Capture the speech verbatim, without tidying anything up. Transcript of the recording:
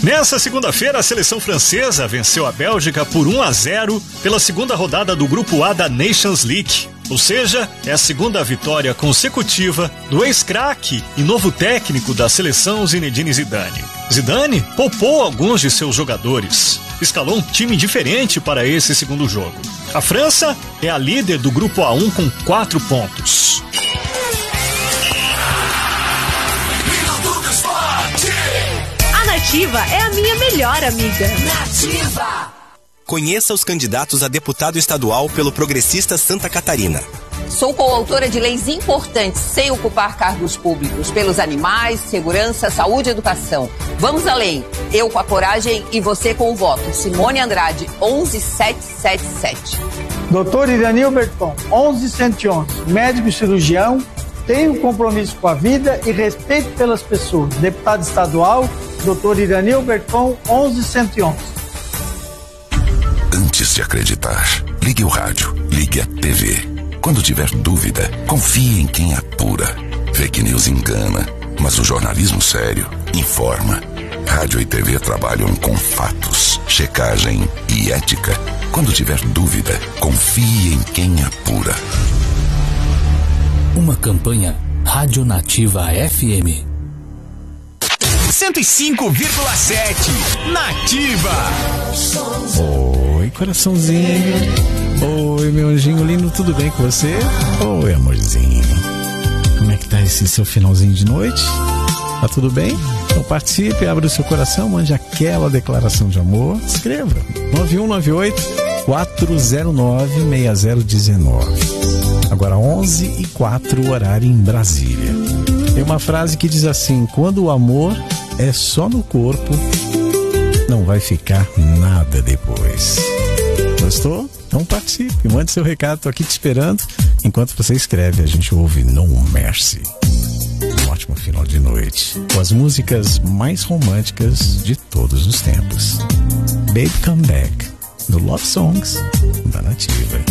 Nessa segunda-feira, a seleção francesa venceu a Bélgica por um a zero pela segunda rodada do Grupo A da Nations League. Ou seja, é a segunda vitória consecutiva do ex-craque e novo técnico da seleção Zinedine Zidane. Zidane poupou alguns de seus jogadores. Escalou um time diferente para esse segundo jogo. A França é a líder do Grupo A um com quatro pontos. Nativa é a minha melhor amiga. Nativa! Conheça os candidatos a deputado estadual pelo Progressista Santa Catarina. Sou coautora de leis importantes sem ocupar cargos públicos pelos animais, segurança, saúde e educação. Vamos além. Eu com a coragem e você com o voto. Simone Andrade, onze mil setecentos e setenta e sete. Doutor Iranil Berton, onze mil cento e onze. Médico e cirurgião. Tenho compromisso com a vida e respeito pelas pessoas. Deputado estadual, doutor Iranil Berton, onze mil cento e onze. Antes de acreditar, ligue o rádio, ligue a T V. Quando tiver dúvida, confie em quem apura. Fake news engana, mas o jornalismo sério informa. Rádio e T V trabalham com fatos, checagem e ética. Quando tiver dúvida, confie em quem apura. Uma campanha Rádio Nativa F M. cento e cinco vírgula sete Nativa. Oi, coraçãozinho. Oi, meu anjinho lindo, tudo bem com você? Oi, amorzinho. Como é que tá esse seu finalzinho de noite? Tá tudo bem? Então participe, abra o seu coração, mande aquela declaração de amor. Escreva nove um nove oito, quatro zero nove, seis zero um nove. Agora onze e quatro, horário em Brasília. Tem uma frase que diz assim: quando o amor é só no corpo, não vai ficar nada depois. Gostou? Então participe, mande seu recado, tô aqui te esperando. Enquanto você escreve, a gente ouve No Mercy. Um ótimo final de noite, com as músicas mais românticas de todos os tempos. Baby Come Back, do Love Songs da Nativa.